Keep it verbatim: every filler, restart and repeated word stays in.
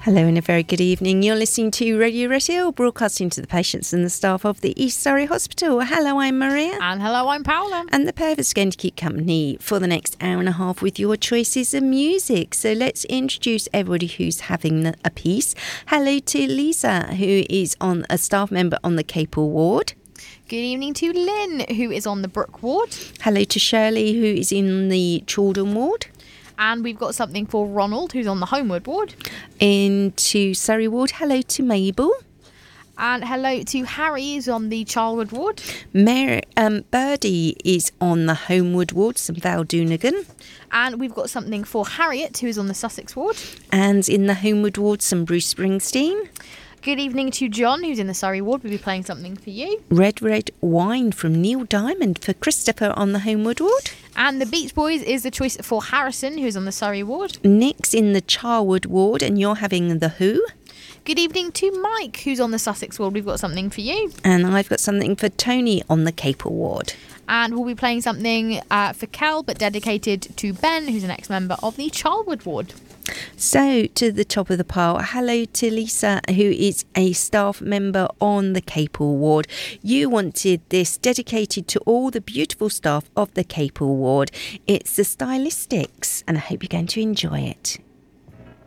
Hello and a very good evening. You're listening to Radio Retiel, broadcasting to the patients and the staff of the East Surrey Hospital. Hello, I'm Maria. And hello, I'm Paola. And the pair of us are going to keep company for the next hour and a half with your choices of music. So let's introduce everybody who's having a piece. Hello to Lisa, who is on a staff member on the Capel ward. Good evening to Lynn, who is on the Brook ward. Hello to Shirley, who is in the Chaldon ward. And we've got something for Ronald, who's on the Homeward ward. Into Surrey ward, hello to Mabel. And hello to Harry, who's on the Charlwood ward. Mary, um, Birdie is on the Homeward ward, St Val Donegan. And we've got something for Harriet, who is on the Sussex ward. And in the Homeward ward, some Bruce Springsteen. Good evening to John, who's in the Surrey ward. We'll be playing something for you. Red Red Wine from Neil Diamond for Christopher on the Homeward ward. And the Beach Boys is the choice for Harrison, who's on the Surrey ward. Nick's in the Charwood ward, and you're having the Who. Good evening to Mike, who's on the Sussex ward. We've got something for you. And I've got something for Tony on the Capel ward. And we'll be playing something uh, for Cal, but dedicated to Ben, who's an ex-member of the Charlwood ward. So, to the top of the pile, hello to Lisa, who is a staff member on the Capel ward. You wanted this dedicated to all the beautiful staff of the Capel ward. It's the Stylistics, and I hope you're going to enjoy it.